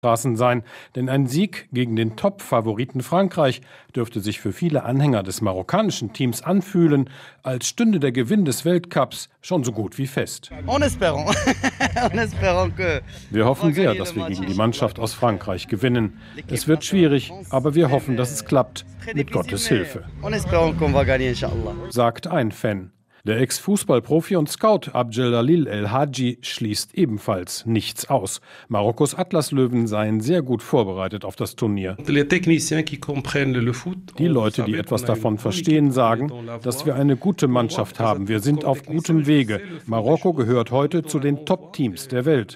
Straßen sein, denn ein Sieg gegen den Top-Favoriten Frankreich dürfte sich für viele Anhänger des marokkanischen Teams anfühlen, als stünde der Gewinn des Weltcups schon so gut wie fest. Wir hoffen sehr, dass wir gegen die Mannschaft aus Frankreich gewinnen. Es wird schwierig, aber wir hoffen, dass es klappt, mit Gottes Hilfe, sagt ein Fan. Der Ex-Fußballprofi und Scout Abdelalil El Hadji schließt ebenfalls nichts aus. Marokkos Atlaslöwen seien sehr gut vorbereitet auf das Turnier. Die Leute, die etwas davon verstehen, sagen, dass wir eine gute Mannschaft haben. Wir sind auf gutem Wege. Marokko gehört heute zu den Top-Teams der Welt.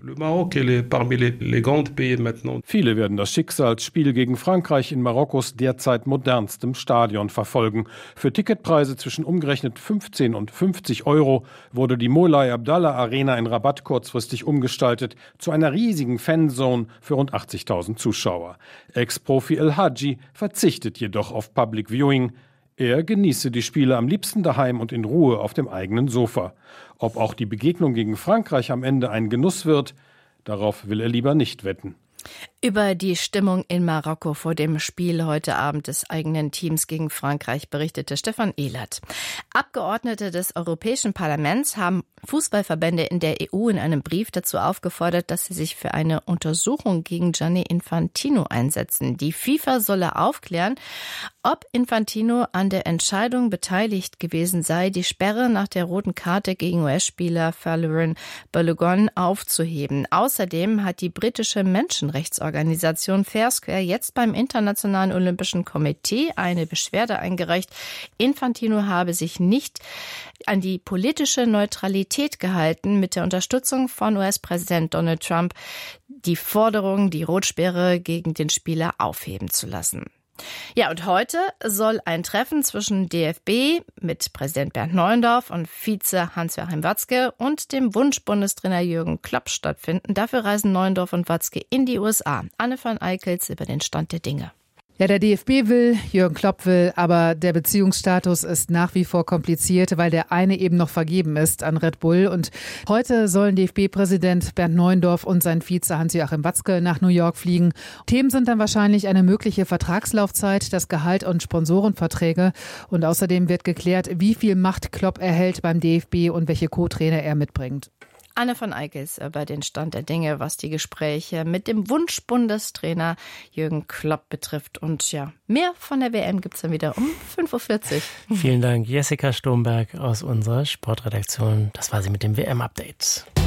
Viele werden das Schicksalsspiel gegen Frankreich in Marokkos derzeit modernstem Stadion verfolgen. Für Ticketpreise zwischen umgerechnet 15 und 50 Euro wurde die Moulay Abdallah Arena in Rabat kurzfristig umgestaltet zu einer riesigen Fanzone für rund 80.000 Zuschauer. Ex-Profi El Hadji verzichtet jedoch auf Public Viewing. Er genieße die Spiele am liebsten daheim und in Ruhe auf dem eigenen Sofa. Ob auch die Begegnung gegen Frankreich am Ende ein Genuss wird, darauf will er lieber nicht wetten. Über die Stimmung in Marokko vor dem Spiel heute Abend des eigenen Teams gegen Frankreich berichtete Stefan Ehlert. Abgeordnete des Europäischen Parlaments haben Fußballverbände in der EU in einem Brief dazu aufgefordert, dass sie sich für eine Untersuchung gegen Gianni Infantino einsetzen. Die FIFA solle aufklären, ob Infantino an der Entscheidung beteiligt gewesen sei, die Sperre nach der roten Karte gegen US-Spieler Folarin Balogun aufzuheben. Außerdem hat die britische Menschenrechtsorganisation Foursquare jetzt beim Internationalen Olympischen Komitee eine Beschwerde eingereicht. Infantino habe sich nicht an die politische Neutralität gehalten, mit der Unterstützung von US-Präsident Donald Trump die Forderung, die Rotsperre gegen den Spieler aufheben zu lassen. Ja, und heute soll ein Treffen zwischen DFB mit Präsident Bernd Neuendorf und Vize Hans-Joachim Watzke und dem Wunschbundestrainer Jürgen Klopp stattfinden. Dafür reisen Neuendorf und Watzke in die USA. Anne van Eickels über den Stand der Dinge. Ja, der DFB will, Jürgen Klopp will, aber der Beziehungsstatus ist nach wie vor kompliziert, weil der eine eben noch vergeben ist an Red Bull. Und heute sollen DFB-Präsident Bernd Neuendorf und sein Vize Hans-Joachim Watzke nach New York fliegen. Themen sind dann wahrscheinlich eine mögliche Vertragslaufzeit, das Gehalt und Sponsorenverträge. Und außerdem wird geklärt, wie viel Macht Klopp erhält beim DFB und welche Co-Trainer er mitbringt. Anne von Eickels über den Stand der Dinge, was die Gespräche mit dem Wunschbundestrainer Jürgen Klopp betrifft. Und ja, mehr von der WM gibt's dann wieder um 5.40 Uhr. Vielen Dank, Jessica Sturmberg aus unserer Sportredaktion. Das war sie mit dem WM-Update.